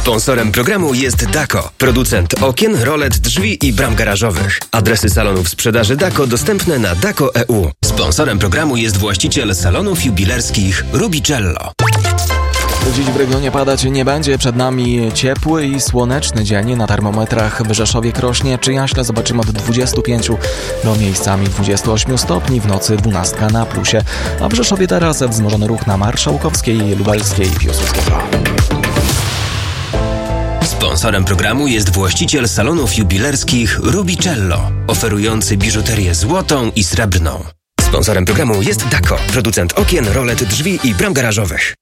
Sponsorem programu jest Dako, producent okien, rolet, drzwi i bram garażowych. Adresy salonów sprzedaży Dako dostępne na Dako.eu. Sponsorem programu jest właściciel salonów jubilerskich Rubicello. Dziś w regionie padać nie będzie. Przed nami ciepły i słoneczny dzień. Na termometrach w Rzeszowie, Krośnie czy Jaśle zobaczymy od 25 do miejscami 28 stopni. W nocy 12 na plusie. A w Rzeszowie teraz wzmożony ruch na Marszałkowskiej, Lubelskiej i Piłsudskiego. Sponsorem programu jest właściciel salonów jubilerskich Rubicello, oferujący biżuterię złotą i srebrną. Sponsorem programu jest Dako, producent okien, rolet, drzwi i bram garażowych.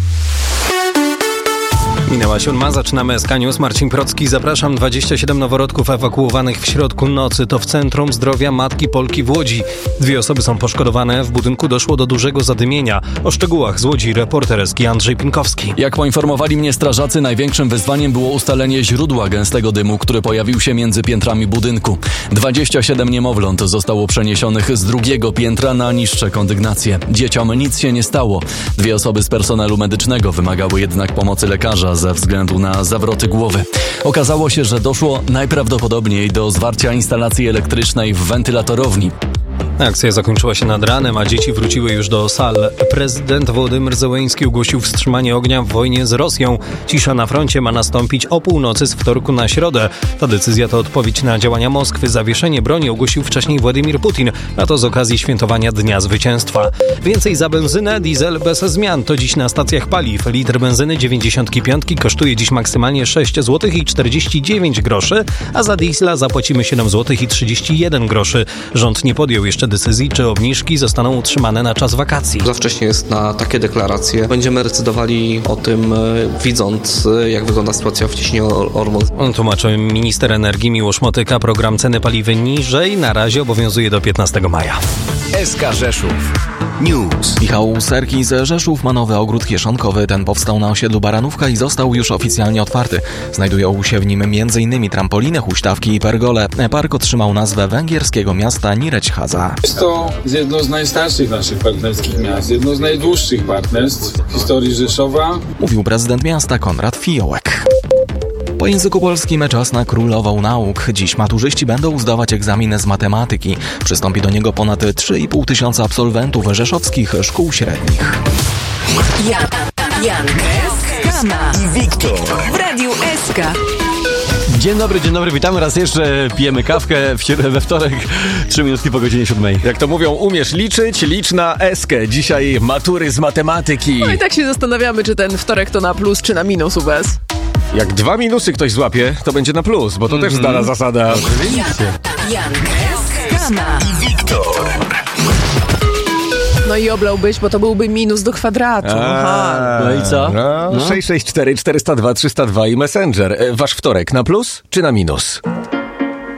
Minęła 7, zaczynamy SK News. Marcin Procki, zapraszam. 27 noworodków ewakuowanych w środku nocy. To w Centrum Zdrowia Matki Polki w Łodzi. 2 osoby są poszkodowane. W budynku doszło do dużego zadymienia. O szczegółach z Łodzi reporter SK Andrzej Pinkowski. Jak poinformowali mnie strażacy, największym wyzwaniem było ustalenie źródła gęstego dymu, który pojawił się między piętrami budynku. 27 niemowląt zostało przeniesionych z 2. piętra na niższe kondygnacje. Dzieciom nic się nie stało. 2 osoby z personelu medycznego wymagały jednak pomocy lekarza ze względu na zawroty głowy. Okazało się, że doszło najprawdopodobniej do zwarcia instalacji elektrycznej w wentylatorowni. Akcja zakończyła się nad ranem, a dzieci wróciły już do sal. Prezydent Wołodymyr Zełenski ogłosił wstrzymanie ognia w wojnie z Rosją. Cisza na froncie ma nastąpić o północy z wtorku na środę. Ta decyzja to odpowiedź na działania Moskwy. Zawieszenie broni ogłosił wcześniej Władimir Putin, a to z okazji świętowania Dnia Zwycięstwa. Więcej za benzynę, diesel bez zmian. To dziś na stacjach paliw. Litr benzyny 95 kosztuje dziś maksymalnie 6 zł i 49 groszy, a za diesla zapłacimy 7 zł i 31 groszy. Rząd nie podjął jeszcze decyzji, czy obniżki zostaną utrzymane na czas wakacji. Za wcześnie jest na takie deklaracje. Będziemy decydowali o tym, widząc, jak wygląda sytuacja w Cieśninie Ormus. Tłumaczy minister energii Miłosz Motyka. Program ceny paliwy niżej na razie obowiązuje do 15 maja. SK Rzeszów News. Michał Serki z Rzeszów ma nowy ogród kieszonkowy. Ten powstał na osiedlu Baranówka i został już oficjalnie otwarty. Znajdują się w nim m.in. trampoliny, huśtawki i pergole. Park otrzymał nazwę węgierskiego miasta Nyíregyháza. Jest to jedno z najstarszych naszych partnerskich miast, jedno z najdłuższych partnerstw w historii Rzeszowa. Mówił prezydent miasta Konrad Fiołek. Po języku polskim czas na królową nauk. Dziś maturzyści będą zdawać egzamin z matematyki. Przystąpi do niego ponad 3,5 tysiąca absolwentów rzeszowskich szkół średnich. Jan, Kama i Wiktor w Radiu SK. Dzień dobry, witamy raz jeszcze, pijemy kawkę we wtorek, 3 minutki po godzinie 7. Jak to mówią, umiesz liczyć, licz na eskę. Dzisiaj matury z matematyki. No i tak się zastanawiamy, czy ten wtorek to na plus, czy na minus u was. Jak 2 minusy ktoś złapie, to będzie na plus, bo to też znana zasada. Jan, Kama i Wiktor. No i oblałbyś, bo to byłby minus do kwadratu. Aha. No i co? 664 402 302 i Messenger. Wasz wtorek na plus czy na minus?